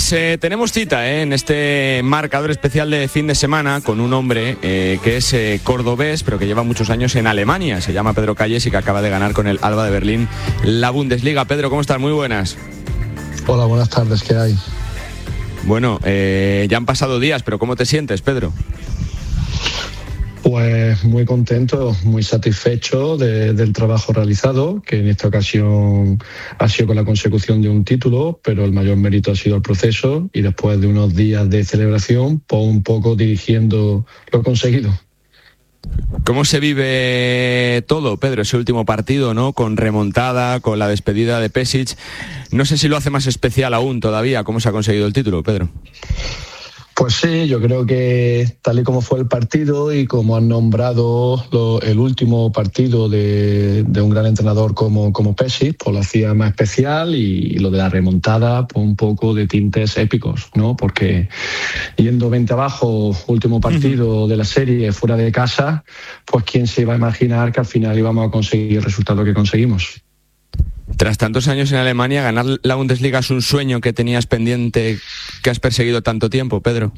Pues tenemos cita en este marcador especial de fin de semana con un hombre que es cordobés, pero que lleva muchos años en Alemania. Se llama Pedro Calles y que acaba de ganar con el Alba de Berlín la Bundesliga. Pedro, ¿cómo estás? Muy buenas. Hola, buenas tardes, ¿qué hay? Bueno, ya han pasado días, pero ¿cómo te sientes, Pedro? Pues muy contento, muy satisfecho del trabajo realizado, que en esta ocasión ha sido con la consecución de un título, pero el mayor mérito ha sido el proceso y después de unos días de celebración, pues un poco dirigiendo lo conseguido. ¿Cómo se vive todo, Pedro, ese último partido, ¿no? Con remontada, con la despedida de Pesic. No sé si lo hace más especial aún todavía, ¿cómo se ha conseguido el título, Pedro? Pues sí, yo creo que tal y como fue el partido y como han nombrado el último partido de un gran entrenador como Pesic, pues lo hacía más especial, y lo de la remontada, pues un poco de tintes épicos, ¿no? Porque yendo 20 abajo, último partido de la serie fuera de casa, pues quién se iba a imaginar que al final íbamos a conseguir el resultado que conseguimos. Tras tantos años en Alemania, ¿ganar la Bundesliga es un sueño que tenías pendiente, que has perseguido tanto tiempo, Pedro?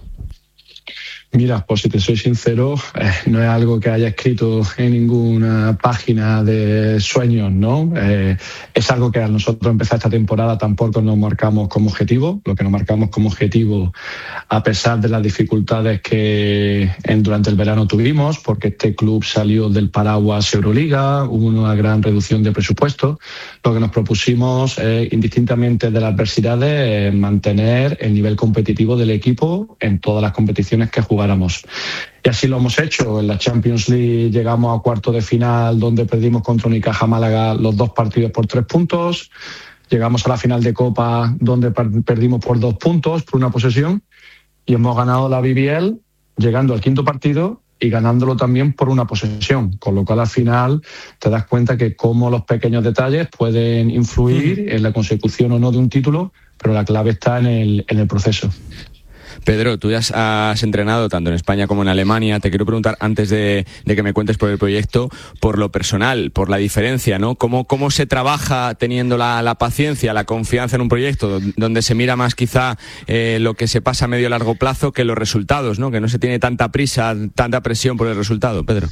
Mira, pues si te soy sincero, no es algo que haya escrito en ninguna página de sueños, ¿no? Es algo que a nosotros empezar esta temporada tampoco nos marcamos como objetivo. Lo que nos marcamos como objetivo, a pesar de las dificultades que durante el verano tuvimos, porque este club salió del paraguas Euroliga, hubo una gran reducción de presupuesto, lo que nos propusimos, indistintamente de las adversidades, mantener el nivel competitivo del equipo en todas las competiciones que jugáramos. Y así lo hemos hecho. En la Champions League llegamos a cuarto de final, donde perdimos contra Unicaja Málaga los 2 partidos por 3 puntos. Llegamos a la final de Copa, donde perdimos por 2 puntos, por una posesión. Y hemos ganado la BBL, llegando al 5º partido y ganándolo también por una posesión. Con lo cual, al final, te das cuenta que cómo los pequeños detalles pueden influir en la consecución o no de un título, pero la clave está en el proceso. Pedro, tú ya has entrenado tanto en España como en Alemania. Te quiero preguntar, antes de que me cuentes por el proyecto, por lo personal, por la diferencia, ¿no? ¿Cómo se trabaja teniendo la paciencia, la confianza en un proyecto donde se mira más quizá lo que se pasa a medio largo plazo que los resultados, ¿no? Que no se tiene tanta prisa, tanta presión por el resultado, Pedro?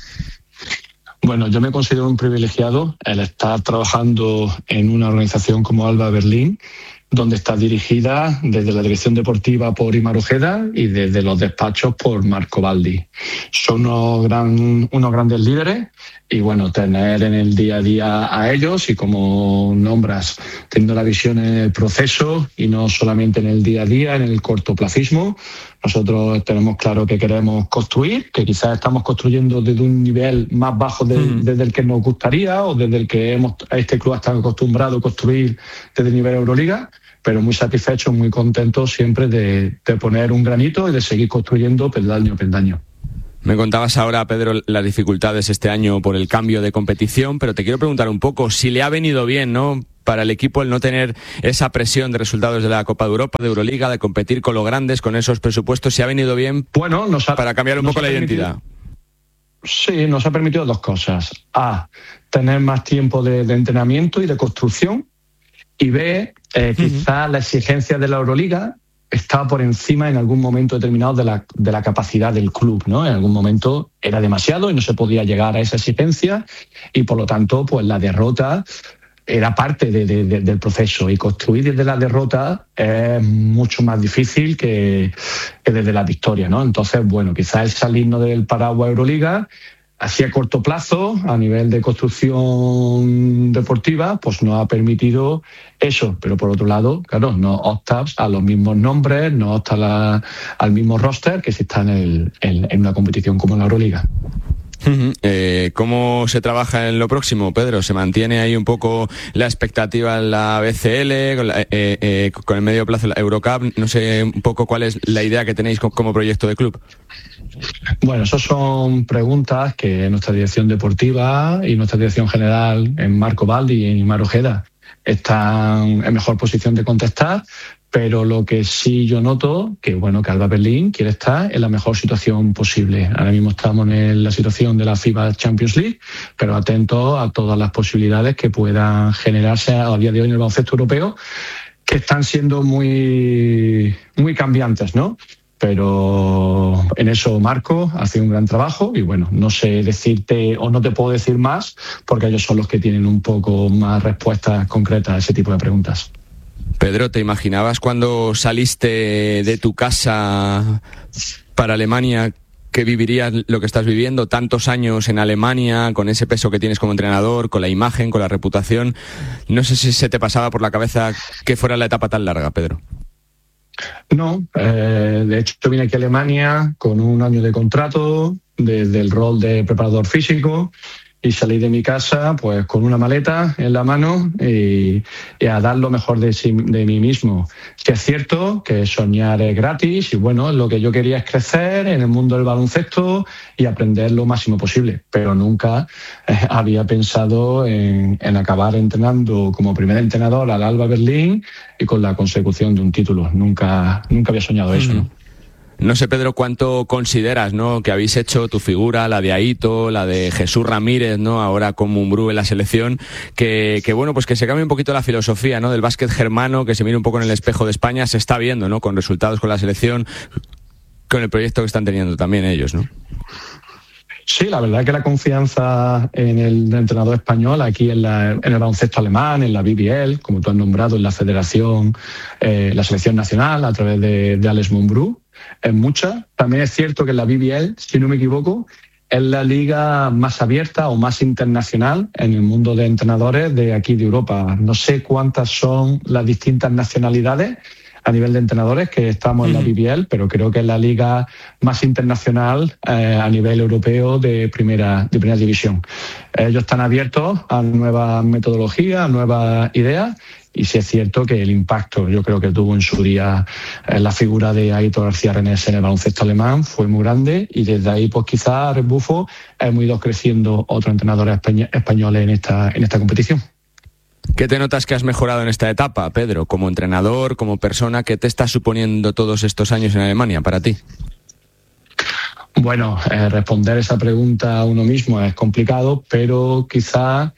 Bueno, yo me considero un privilegiado el estar trabajando en una organización como Alba Berlín, donde está dirigida desde la dirección deportiva por Imar Ojeda y desde los despachos por Marco Baldi. Son unos grandes líderes, y bueno, tener en el día a día a ellos, y como nombras, teniendo la visión en el proceso y no solamente en el día a día, en el cortoplacismo. Nosotros tenemos claro que queremos construir, que quizás estamos construyendo desde un nivel más bajo desde el que nos gustaría, o desde el que este club está acostumbrado a construir desde el nivel Euroliga, pero muy satisfechos, muy contentos siempre de poner un granito y de seguir construyendo peldaño a peldaño. Me contabas ahora, Pedro, las dificultades este año por el cambio de competición, pero te quiero preguntar un poco si le ha venido bien, ¿no?, para el equipo el no tener esa presión de resultados de la Copa de Europa, de Euroliga, de competir con los grandes, con esos presupuestos. ¿Si ha venido bien para cambiar un poco la identidad? Sí, nos ha permitido 2 cosas. A, tener más tiempo de entrenamiento y de construcción. Y B, quizá la exigencia de la Euroliga estaba por encima en algún momento determinado de la capacidad del club, ¿no? En algún momento era demasiado y no se podía llegar a esa exigencia, y por lo tanto, pues la derrota era parte del proceso, y construir desde la derrota es mucho más difícil que desde la victoria, ¿no? Entonces, bueno, quizás el salirnos del paraguas Euroliga así a corto plazo, a nivel de construcción deportiva, pues nos ha permitido eso. Pero por otro lado, claro, no optas a los mismos nombres, no optas al mismo roster que si está en una competición como la Euroliga. ¿Cómo se trabaja en lo próximo, Pedro? ¿Se mantiene ahí un poco la expectativa en la BCL, con el medio plazo la Eurocup? No sé un poco cuál es la idea que tenéis como proyecto de club. Bueno, esas son preguntas que nuestra dirección deportiva y nuestra dirección general, en Marco Baldi y en Imar Ojeda, están en mejor posición de contestar. Pero lo que sí yo noto, que Alba Berlín quiere estar en la mejor situación posible. Ahora mismo estamos en la situación de la FIBA Champions League, pero atentos a todas las posibilidades que puedan generarse a día de hoy en el baloncesto europeo, que están siendo muy, muy cambiantes, ¿no? Pero en eso Marco hace un gran trabajo y bueno, no sé decirte o no te puedo decir más porque ellos son los que tienen un poco más respuestas concretas a ese tipo de preguntas. Pedro, ¿te imaginabas cuando saliste de tu casa para Alemania que vivirías lo que estás viviendo, tantos años en Alemania, con ese peso que tienes como entrenador, con la imagen, con la reputación? No sé si se te pasaba por la cabeza que fuera la etapa tan larga, Pedro. No, de hecho vine aquí a Alemania con un año de contrato desde el rol de preparador físico y salí de mi casa pues con una maleta en la mano y a dar lo mejor de mí mismo. Sí es cierto que soñar es gratis y bueno, lo que yo quería es crecer en el mundo del baloncesto y aprender lo máximo posible, pero nunca había pensado en acabar entrenando como primer entrenador al Alba Berlín y con la consecución de un título. Nunca había soñado eso, ¿no? No sé, Pedro, cuánto consideras, ¿no?, que habéis hecho tu figura, la de Aito, la de Jesús Ramírez, ¿no?, ahora con Mumbrú en la selección, que bueno, pues que se cambie un poquito la filosofía, ¿no?, del básquet germano, que se mire un poco en el espejo de España, se está viendo, ¿no?, con resultados con la selección, con el proyecto que están teniendo también ellos, ¿no? Sí, la verdad es que la confianza en el entrenador español aquí en el baloncesto alemán, en la BBL, como tú has nombrado, en la federación, la selección nacional a través de Alex Mumbrú, es mucha. También es cierto que en la BBL, si no me equivoco, es la liga más abierta o más internacional en el mundo de entrenadores de aquí de Europa. No sé cuántas son las distintas nacionalidades a nivel de entrenadores que estamos en la BBL, pero creo que es la liga más internacional a nivel europeo de primera división. Ellos están abiertos a nuevas metodologías, a nuevas ideas, y sí es cierto que el impacto, yo creo que tuvo en su día la figura de Aitor García Renés en el baloncesto alemán fue muy grande, y desde ahí pues quizás a rebufo hemos ido creciendo otros entrenadores españoles en esta competición. ¿Qué te notas que has mejorado en esta etapa, Pedro, como entrenador, como persona? ¿Qué te está suponiendo todos estos años en Alemania para ti? Bueno, responder esa pregunta a uno mismo es complicado, pero quizá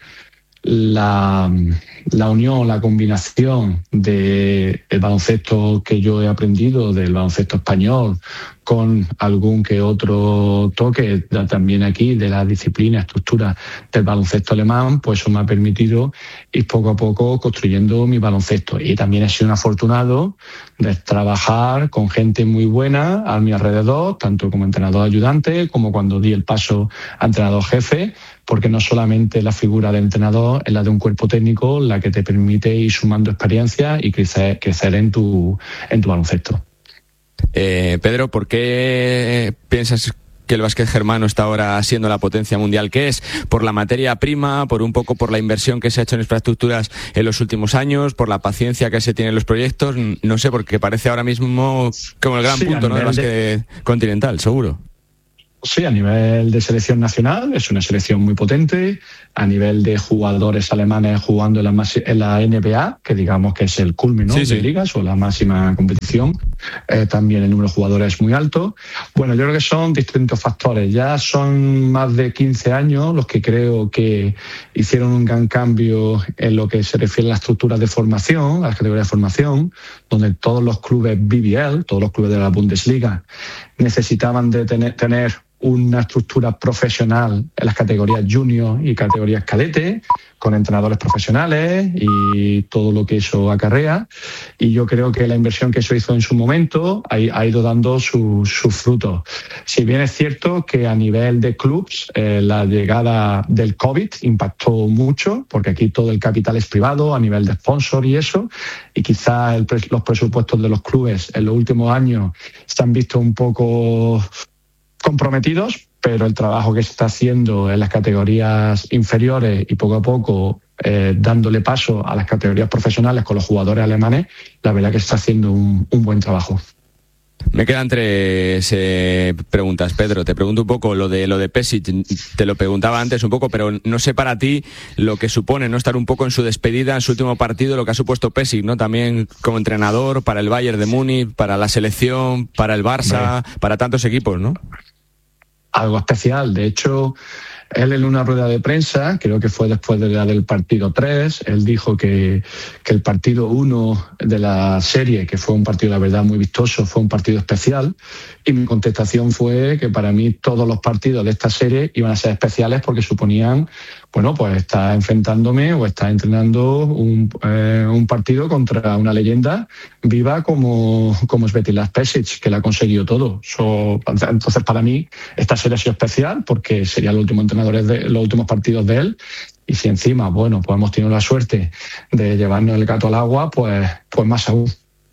la unión, la combinación del baloncesto que yo he aprendido, del baloncesto español, con algún que otro toque también aquí de la disciplina, estructura del baloncesto alemán, pues eso me ha permitido ir poco a poco construyendo mi baloncesto. Y también he sido un afortunado de trabajar con gente muy buena a mi alrededor, tanto como entrenador ayudante como cuando di el paso a entrenador jefe, porque no solamente la figura del entrenador es la de un cuerpo técnico la que te permite ir sumando experiencia y crecer en tu baloncesto. Pedro, ¿por qué piensas que el básquet germano está ahora siendo la potencia mundial que es? ¿Por la materia prima, por un poco por la inversión que se ha hecho en infraestructuras en los últimos años, por la paciencia que se tiene en los proyectos? No sé, porque parece ahora mismo como el gran punto, ¿no?, del básquet continental, seguro. Sí, a nivel de selección nacional es una selección muy potente, a nivel de jugadores alemanes jugando en la NBA, que digamos que es el culmen, ¿no?, de ligas o la máxima competición, también el número de jugadores es muy alto. Bueno, yo creo que son distintos factores. Ya son más de 15 años los que creo que hicieron un gran cambio en lo que se refiere a las estructuras de formación, a las categorías de formación, donde todos los clubes BBL, todos los clubes de la Bundesliga, necesitaban de tener una estructura profesional en las categorías junior y categorías cadete, con entrenadores profesionales y todo lo que eso acarrea. Y yo creo que la inversión que se hizo en su momento ha ido dando sus frutos. Si bien es cierto que a nivel de clubs la llegada del COVID impactó mucho, porque aquí todo el capital es privado a nivel de sponsor y eso, y quizá los presupuestos de los clubes en los últimos años se han visto un poco comprometidos, pero el trabajo que se está haciendo en las categorías inferiores y poco a poco dándole paso a las categorías profesionales con los jugadores alemanes, la verdad que se está haciendo un buen trabajo. Me quedan tres preguntas, Pedro. Te pregunto un poco lo de Pešić. Te lo preguntaba antes un poco, pero no sé para ti lo que supone no estar un poco en su despedida, en su último partido, lo que ha supuesto Pešić, ¿no? También como entrenador para el Bayern de Múnich, para la selección, para el Barça, para tantos equipos, ¿no? Algo especial. De hecho, Él en una rueda de prensa, creo que fue después de la del partido 3, él dijo que el partido 1 de la serie, que fue un partido, la verdad, muy vistoso, fue un partido especial, y mi contestación fue que para mí todos los partidos de esta serie iban a ser especiales porque suponían, bueno, pues estar enfrentándome o estar entrenando un partido contra una leyenda viva como es Betislav Pesic, que la ha conseguido todo. Entonces, para mí, esta serie ha sido especial porque serían los últimos partidos de él. Y si encima, bueno, pues hemos tenido la suerte de llevarnos el gato al agua, pues más aún.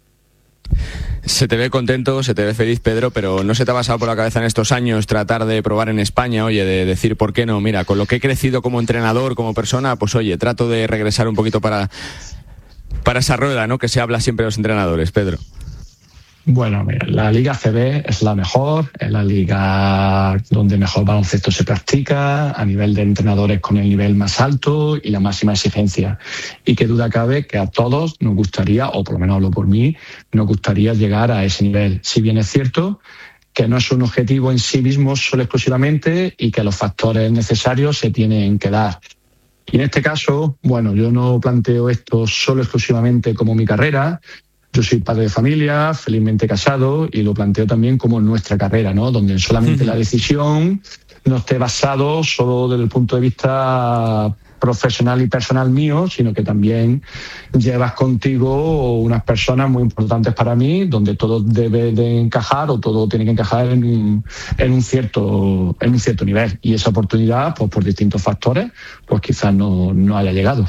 Se te ve contento, se te ve feliz, Pedro, pero ¿no se te ha pasado por la cabeza en estos años tratar de probar en España, oye, de decir, ¿por qué no? Mira, con lo que he crecido como entrenador, como persona, pues oye, trato de regresar un poquito para esa rueda, ¿no?, que se habla siempre de los entrenadores, Pedro. Bueno, mira, la Liga ACB es la mejor, es la liga donde mejor baloncesto se practica, a nivel de entrenadores con el nivel más alto y la máxima exigencia. Y qué duda cabe que a todos nos gustaría, o por lo menos hablo por mí, nos gustaría llegar a ese nivel. Si bien es cierto que no es un objetivo en sí mismo solo exclusivamente y que los factores necesarios se tienen que dar. Y en este caso, bueno, yo no planteo esto solo exclusivamente como mi carrera. Yo soy padre de familia, felizmente casado, y lo planteo también como nuestra carrera, ¿no? Donde solamente la decisión no esté basado solo desde el punto de vista profesional y personal mío, sino que también llevas contigo unas personas muy importantes para mí, donde todo debe de encajar o todo tiene que encajar en un cierto nivel. Y esa oportunidad, pues por distintos factores, pues quizás no haya llegado.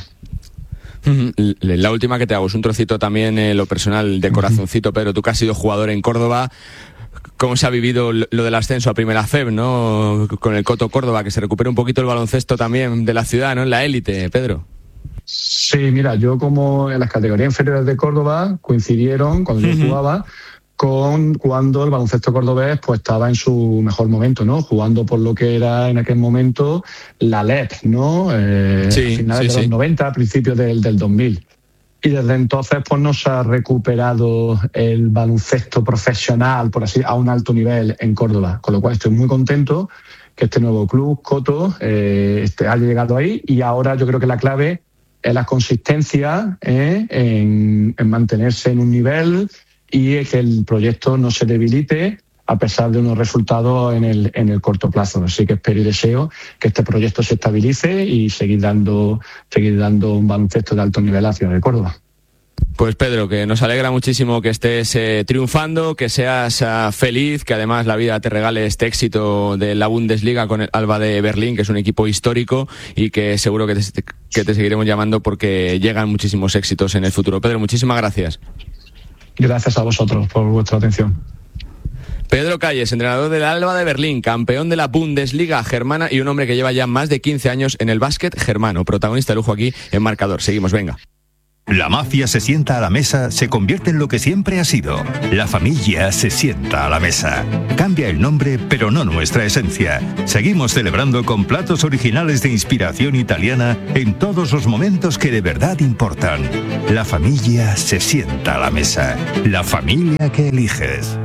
La última que te hago es un trocito también lo personal de corazoncito, Pedro. Tú que has sido jugador en Córdoba, ¿cómo se ha vivido lo del ascenso a Primera FEB, ¿no?, con el Coto Córdoba, que se recupere un poquito el baloncesto también de la ciudad, ¿no?, en la élite, Pedro? Sí, mira, yo como en las categorías inferiores de Córdoba coincidieron cuando yo jugaba con cuando el baloncesto cordobés pues estaba en su mejor momento, ¿no? Jugando por lo que era en aquel momento la LEP, ¿no? Finales de los 90, principios del 2000. Y desde entonces pues no se ha recuperado el baloncesto profesional, por así, a un alto nivel en Córdoba. Con lo cual estoy muy contento que este nuevo club, Coto, haya llegado ahí, y ahora yo creo que la clave es la consistencia en mantenerse en un nivel y que el proyecto no se debilite a pesar de unos resultados en el corto plazo. Así que espero y deseo que este proyecto se estabilice y seguir dando un baloncesto de alto nivel a la ciudad de Córdoba. Pues Pedro, que nos alegra muchísimo que estés triunfando, que seas feliz, que además la vida te regale este éxito de la Bundesliga con el Alba de Berlín, que es un equipo histórico, y que seguro que te seguiremos llamando porque llegan muchísimos éxitos en el futuro. Pedro, muchísimas gracias. Gracias a vosotros por vuestra atención. Pedro Calles, entrenador del Alba de Berlín, campeón de la Bundesliga germana y un hombre que lleva ya más de 15 años en el básquet germano. Protagonista de lujo aquí en Marcador. Seguimos, venga. La mafia se sienta a la mesa, se convierte en lo que siempre ha sido. La familia se sienta a la mesa. Cambia el nombre, pero no nuestra esencia. Seguimos celebrando con platos originales de inspiración italiana en todos los momentos que de verdad importan. La familia se sienta a la mesa. La familia que eliges.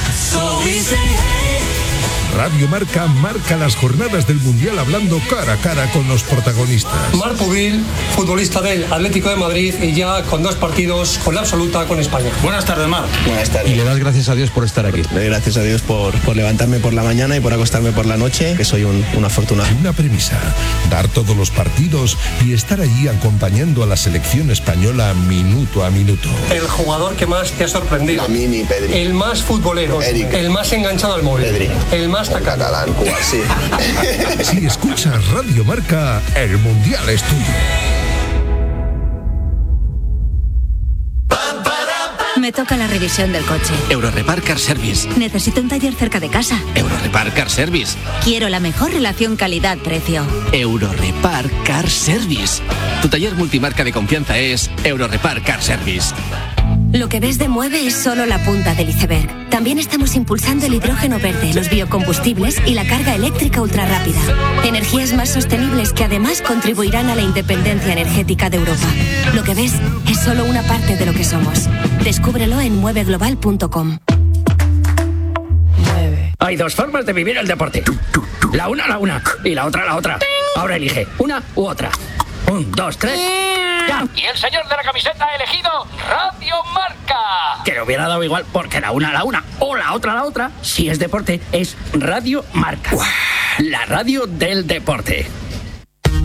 Radio Marca marca las jornadas del Mundial hablando cara a cara con los protagonistas. Marc Pubil, futbolista del Atlético de Madrid y ya con 2 partidos con la absoluta con España. Buenas tardes, Marc. Buenas tardes. Y le das gracias a Dios por estar aquí. Le doy gracias a Dios por levantarme por la mañana y por acostarme por la noche, que soy un afortunado. Una premisa, dar todos los partidos y estar allí acompañando a la selección española minuto a minuto. El jugador que más te ha sorprendido. A mí, mi Pedri. El más futbolero. Eric. El más enganchado al móvil. Pedri. El más catalán, Cuba, sí. Si escuchas Radio Marca, el Mundial es tuyo. Me toca la revisión del coche. Eurorepar Car Service. Necesito un taller cerca de casa. Eurorepar Car Service. Quiero la mejor relación calidad-precio. Eurorepar Car Service. Tu taller multimarca de confianza es Eurorepar Car Service. Lo que ves de Mueve es solo la punta del iceberg. También estamos impulsando el hidrógeno verde, los biocombustibles y la carga eléctrica ultrarrápida. Energías más sostenibles que además contribuirán a la independencia energética de Europa. Lo que ves es solo una parte de lo que somos. Descúbrelo en mueveglobal.com. Hay dos formas de vivir el deporte. La una, y la otra. Ahora elige, una u otra. 1, 2, 3. ¡Ya! Y el señor de la camiseta ha elegido Radio Marca. Que le hubiera dado igual porque la una o la otra. Si es deporte, es Radio Marca. La radio del deporte.